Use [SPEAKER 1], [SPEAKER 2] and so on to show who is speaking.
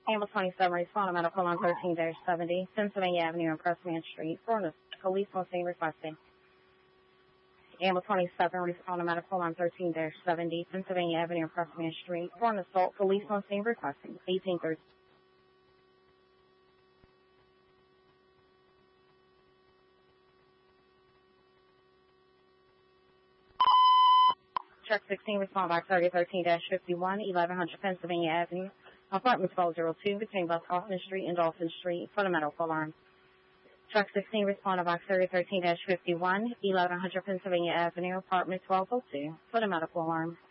[SPEAKER 1] Ambulance 27 respond to medical line 13-70, Pennsylvania Avenue and Pressman Street. Florida police on scene requesting. Ambulance 27 respond to medical line 13-70, Pennsylvania Avenue and Pressman Street. For an assault, police on scene requesting. 1830. Truck 16 respond by 3013-51, 1100 Pennsylvania Avenue, apartment 1202 between West Hoffman Street and Dolphin Street for the medical alarm. Truck 16 respond to box 3013-51, 1100 Pennsylvania Avenue, apartment 1202 for the medical alarm.